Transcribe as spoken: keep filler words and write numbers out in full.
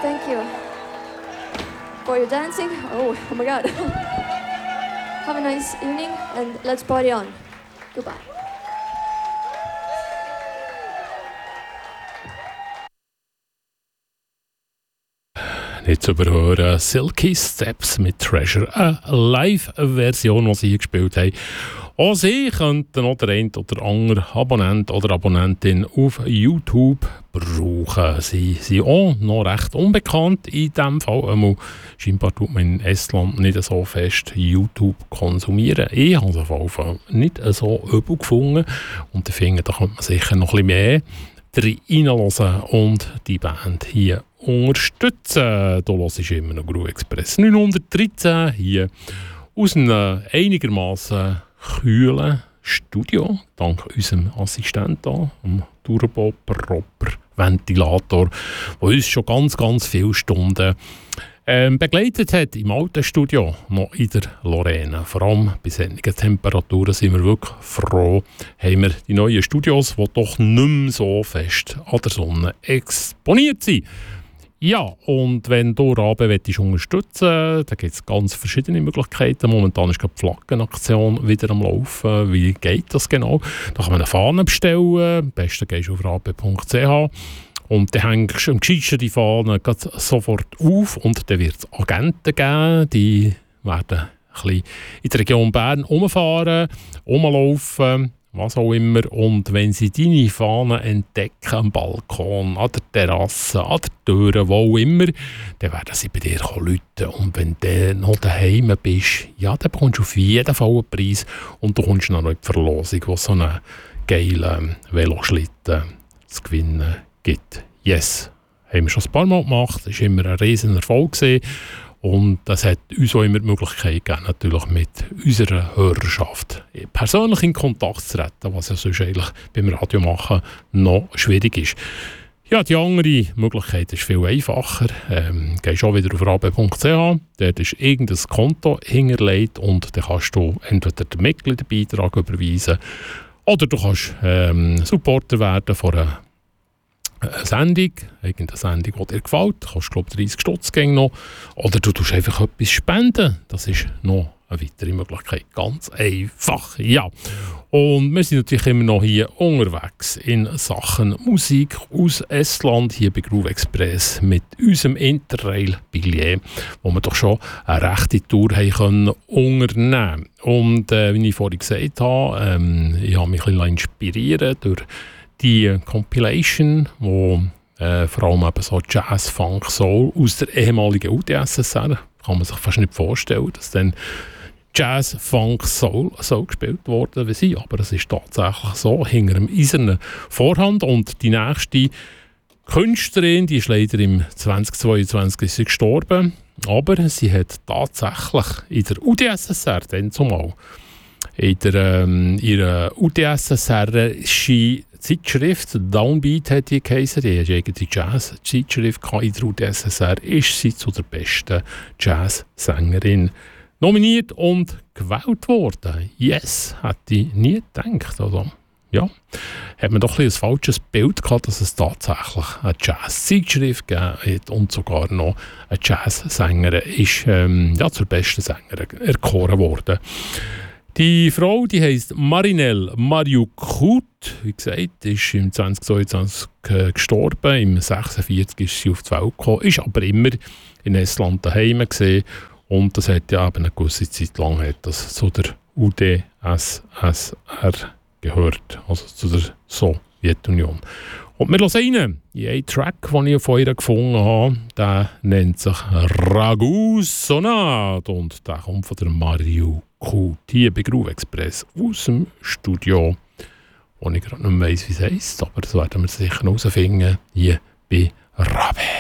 Thank you for your dancing. Oh, oh my God. Have a nice evening and let's party on. Goodbye. Nicht zu überhören, Silky Steps mit Treasure, eine Live-Version, die sie gespielt haben. Auch sie könnten noch der eine oder andere Abonnent oder Abonnentin auf YouTube brauchen. Sie sind auch noch recht unbekannt in diesem Fall. Einmal, scheinbar tut man in Estland nicht so fest YouTube konsumieren. Ich habe es auf jeden Fall nicht so übel gefunden. Und ich finde, da könnte man sicher noch ein bisschen mehr reinhören und die Band hier unterstützen. Du hörst immer noch Groove Express neunhundertdreizehn hier aus einem einigermaßen kühlen Studio, dank unserem Assistenten, dem Turbo-Proper-Ventilator, der uns schon ganz, ganz viele Stunden ähm, begleitet hat im alten Studio, noch in der Lorraine. Vor allem bei solchen Temperaturen sind wir wirklich froh, haben wir die neuen Studios, die doch nicht mehr so fest an der Sonne exponiert sind. Ja, und wenn du Rabe unterstützen willst, dann gibt es ganz verschiedene Möglichkeiten. Momentan ist die Flaggenaktion wieder am Laufen. Wie geht das genau? Da kann man eine Fahne bestellen. Am besten gehst du auf rabe punkt c h und dann hängst du am gescheitsten die Fahne sofort auf und dann wird es Agenten geben, die werden ein bisschen in der Region Bern rumfahren, rumlaufen, was auch immer. Und wenn sie deine Fahne entdecken, am Balkon, an der Terrasse, an der Tür, wo auch immer, dann werden sie bei dir rufen. Und wenn du noch daheim bist, ja, dann bekommst du auf jeden Fall einen Preis und du kommst noch in die Verlosung, wo so einen geilen Veloschlitten zu gewinnen gibt. Yes, haben wir schon ein paar Mal gemacht, das war immer ein riesen Erfolg gewesen. Und das hat uns auch immer die Möglichkeit gegeben, natürlich mit unserer Hörerschaft persönlich in Kontakt zu treten, was ja sonst eigentlich beim Radio machen noch schwierig ist. Ja, die andere Möglichkeit ist viel einfacher. Ähm, gehst auch wieder auf rabe punkt c h, dort ist irgendein Konto hinterlegt und dann kannst du entweder den Mitgliederbeitrag überweisen oder du kannst ähm, Supporter werden von einer eine Sendung, irgendeine Sendung, die dir gefällt, kostet glaube ich dreißig Stutz noch. Oder du tust einfach etwas spenden, das ist noch eine weitere Möglichkeit, ganz einfach, ja. Und wir sind natürlich immer noch hier unterwegs in Sachen Musik aus Estland, hier bei Groove Express mit unserem Interrail-Billett, wo wir doch schon eine rechte Tour haben können unternehmen. Und äh, wie ich vorhin gesagt habe, ähm, ich habe mich ein bisschen inspirieren durch die Compilation, wo äh, vor allem eben so Jazz, Funk, Soul aus der ehemaligen U d S S R, kann man sich fast nicht vorstellen, dass dann Jazz, Funk, Soul so gespielt worden wie sie, aber es ist tatsächlich so, hinter einem eisernen Vorhand. Und die nächste Künstlerin, die ist leider im zweitausendzweiundzwanzig ist sie gestorben, aber sie hat tatsächlich in der U d S S R, dann zumal, in der ähm, ihrer U d S S R-Ski Zeitschrift, Downbeat hat die geheißen, die eigene Jazz-Zeitschrift in der U d S S R, ist sie zu der besten Jazz-Sängerin nominiert und gewählt worden. Yes, hätte ich nie gedacht. Also, ja, hat man doch ein, ein falsches Bild gehabt, dass es tatsächlich eine Jazz-Zeitschrift gegeben hat und sogar noch eine Jazz-Sängerin ist ähm, ja, zur besten Sängerin erkoren worden. Die Frau, die heisst Marinel Mariukut, wie gesagt, ist im zweitausendzweiundzwanzig gestorben, im sechsundvierzig ist sie auf die Welt gekommen, ist aber immer in Estland daheim gewesen und das hat ja eben eine gewisse Zeit lang hat das zu der U d S S R gehört, also zu der Sowjetunion. Und wir hören rein in einen Track, den ich von ihr gefunden habe, der nennt sich Ragu Sonat und der kommt von der Mariukut. Hier bei Groove Express aus dem Studio, wo ich gerade nicht mehr weiss, wie es heisst, aber das werden wir sicher herausfinden, hier bei Rabe.